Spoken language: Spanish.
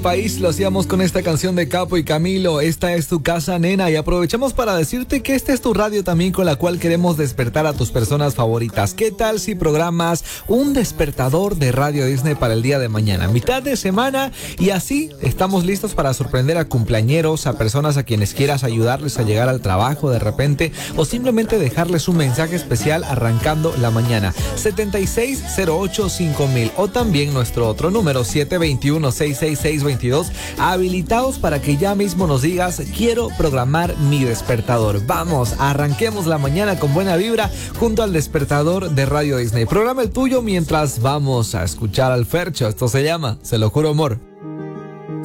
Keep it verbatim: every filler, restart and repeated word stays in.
País lo hacíamos con esta canción de Capo y Camilo. Esta es tu casa, nena, y aprovechamos para decirte que esta es tu radio también, con la cual queremos despertar a tus personas favoritas. ¿Qué tal si programas un despertador de Radio Disney para el día de mañana, mitad de semana, y así estamos listos para sorprender a cumpleañeros, a personas a quienes quieras ayudarles a llegar al trabajo de repente, o simplemente dejarles un mensaje especial arrancando la mañana? Setenta y seis cero ocho cinco mil, o también nuestro otro número siete dos uno seis seis seis veintidós, habilitados para que ya mismo nos digas: quiero programar mi despertador. Vamos, arranquemos la mañana con buena vibra junto al despertador de Radio Disney. Programa el tuyo mientras vamos a escuchar al Fercho. Esto se llama Se lo juro, amor.